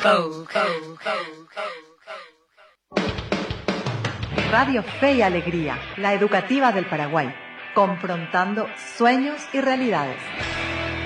Radio Fe y Alegría, la educativa del Paraguay, confrontando sueños y realidades.